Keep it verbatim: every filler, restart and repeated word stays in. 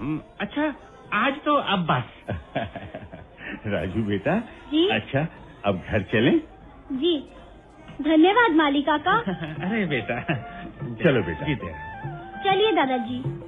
अच्छा आज तो अब बस। राजू बेटा जी? अच्छा अब घर चलें? जी धन्यवाद माली काका। अरे बेटा चलो बेटा। जीते रहो। चलिए दादाजी।